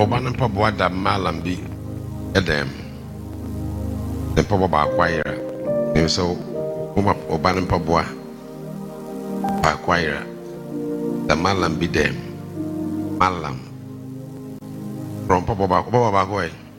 Oba no mpaboa da malam bi edem. Ne mpaboa ba akwaira. Ne so oba no mpaboa ba akwaira. Da malam bi dem. Malam. From mpaboa ba akwaira.